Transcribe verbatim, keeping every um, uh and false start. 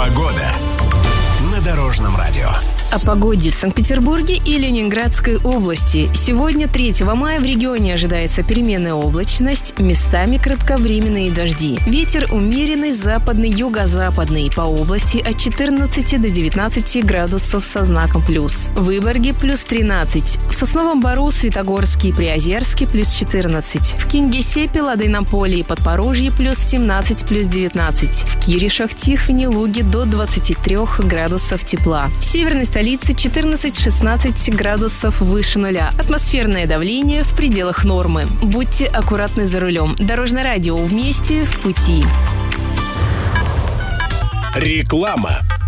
Погода на Дорожном радио. О погоде в Санкт-Петербурге и Ленинградской области. Сегодня, третьего мая, в регионе ожидается переменная облачность, местами кратковременные дожди. Ветер умеренный, западный, юго-западный. По области от четырнадцати до девятнадцати градусов со знаком плюс. В Выборге плюс тринадцать. В Сосновом Бору, Светогорске и Приозерске плюс четырнадцать. В Кингисеппе, Ладейном поле и Подпорожье плюс семнадцать, плюс девятнадцать. В Киришах, Тихвине, Луге до двадцати трёх градусов тепла. В северной столице столице четырнадцать-шестнадцать градусов выше нуля. Атмосферное давление в пределах нормы. Будьте аккуратны за рулем. Дорожное радио. Вместе в пути. Реклама.